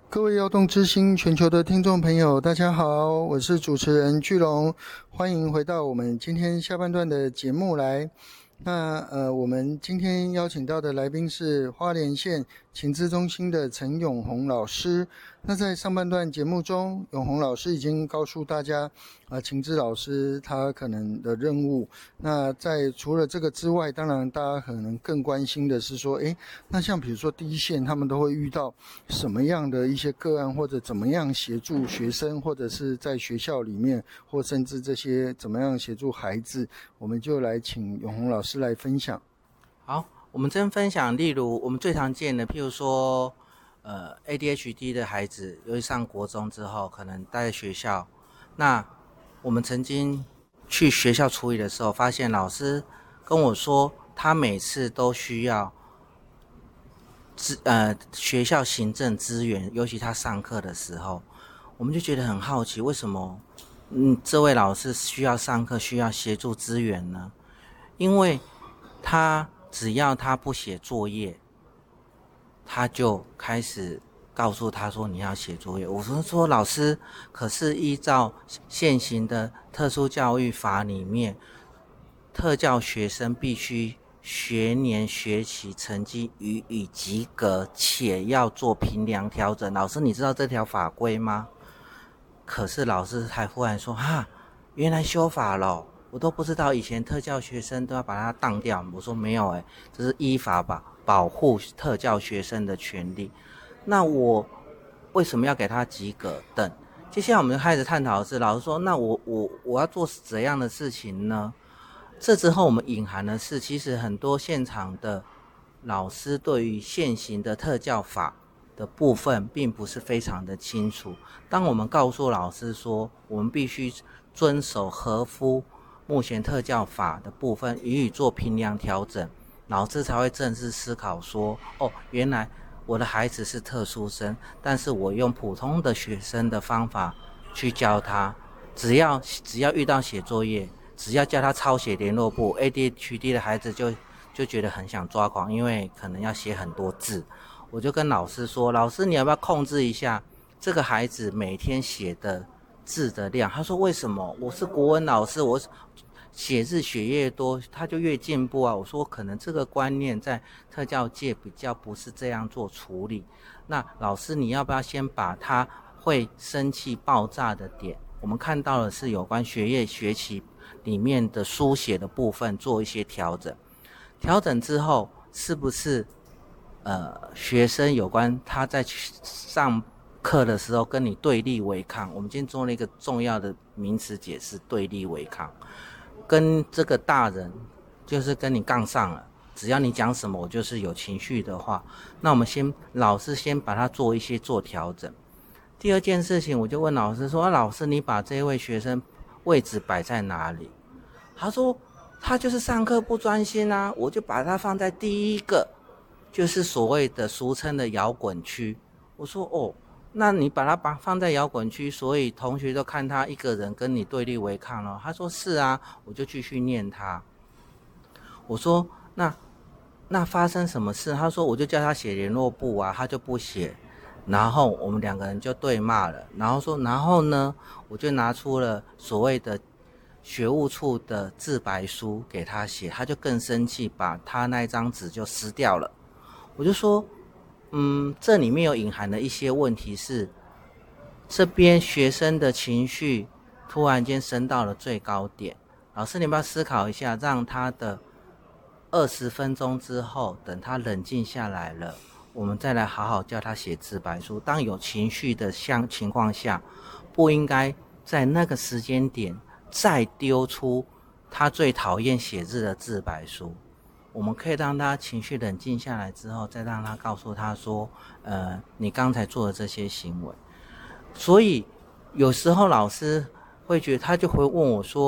各位摇动之星全球的听众朋友，大家好，我是主持人巨龙，欢迎回到我们今天下半段的节目来。我们今天邀请到的来宾是花莲县情资中心的陈永宏老师。那在上半段节目中，永宏老师已经告诉大家情资老师他可能的任务。那在除了这个之外，当然大家可能更关心的是说，那像比如说第一线他们都会遇到什么样的一些个案，或者怎么样协助学生，或者是在学校里面，或甚至这些怎么样协助孩子，我们就来请永宏老师来分享。 好，我们这边分享，例如我们最常见的，譬如说ADHD 的孩子，尤其上国中之后，可能待在学校。那我们曾经去学校处理的时候，发现老师跟我说，他每次都需要学校行政资源，尤其他上课的时候，我们就觉得很好奇，为什么这位老师需要上课，需要协助资源呢？因为只要他不写作业，他就开始告诉他说你要写作业。我说老师，可是依照现行的特殊教育法里面，特教学生必须学年学期成绩予以及格，且要做评量调整。老师，你知道这条法规吗？可是老师还忽然说原来修法了，我都不知道，以前特教学生都要把它当掉。我说没有这是依法保护特教学生的权利。那我为什么要给他及格等？接下来我们开始探讨的是，老师说那我要做怎样的事情呢？这之后我们隐含的是，其实很多现场的老师对于现行的特教法的部分并不是非常的清楚。当我们告诉老师说我们必须遵守合乎目前特教法的部分予以做评量调整，老师才会正式思考说原来我的孩子是特殊生，但是我用普通的学生的方法去教他，只要遇到写作业，只要叫他抄写联络簿， ADHD 的孩子就觉得很想抓狂，因为可能要写很多字。我就跟老师说，老师你要不要控制一下这个孩子每天写的字的量？他说为什么？我是国文老师，我写字写越多他就越进步啊。我说可能这个观念在特教界比较不是这样做处理。那老师你要不要先把他会生气爆炸的点，我们看到的是有关学业学期里面的书写的部分做一些调整之后，是不是学生有关他在上课的时候跟你对立违抗？我们今天做了一个重要的名词解释，对立违抗。跟这个大人就是跟你杠上了，只要你讲什么我就是有情绪的话，那我们老师先把它做调整。第二件事情，我就问老师说老师你把这位学生位置摆在哪里？他说他就是上课不专心啊，我就把他放在第一个，就是所谓的俗称的摇滚区。我说那你把他放在摇滚区，所以同学都看他一个人跟你对立违抗了。他说是啊，我就继续念他。我说那发生什么事？他说我就叫他写联络簿啊，他就不写，然后我们两个人就对骂了。然后呢，我就拿出了所谓的学务处的自白书给他写，他就更生气，把他那一张纸就撕掉了。我就说这里面有隐含的一些问题是，这边学生的情绪突然间升到了最高点，老师你要不要思考一下，让他的20分钟之后，等他冷静下来了，我们再来好好叫他写自白书。当有情绪的情况下，不应该在那个时间点再丢出他最讨厌写字的自白书。我们可以让他情绪冷静下来之后，再让他告诉他说你刚才做的这些行为。所以有时候老师会觉得，他就会问我说